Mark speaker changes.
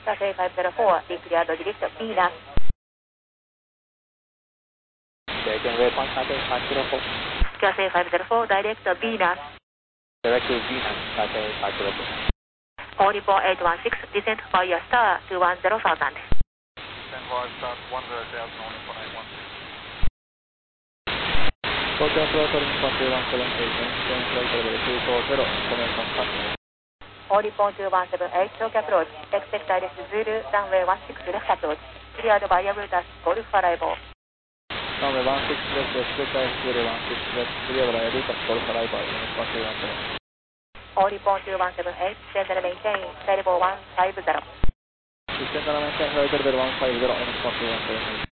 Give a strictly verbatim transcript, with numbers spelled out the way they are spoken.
Speaker 1: Cathay five zero four, declared direct Venus.
Speaker 2: Taking waypoint Cathay five zero four.
Speaker 1: Cathay five zero four, direct Venus.
Speaker 2: Direct to Venus, Cathay five zero four.
Speaker 1: All report eight one six, descent via star two one zero thousand.
Speaker 3: Descent via star one zero thousand, all report eight one six.
Speaker 2: Tokyo throttle one two one seven eight, maintain flight level two four zero, information contact.
Speaker 1: All report two one seven eight, Tokyo approach, expect direct Zulu, runway one six left approach, cleared via Brutus, Golf arrival.
Speaker 2: Runway one six left, expect direct Zulu one six left, cleared via Brutus, Golf arrival, one two one seven.
Speaker 1: All report two one seven eight, descend and maintain, level one five zero.
Speaker 2: Descend and maintain, flight level one five zero, one two one seven eight.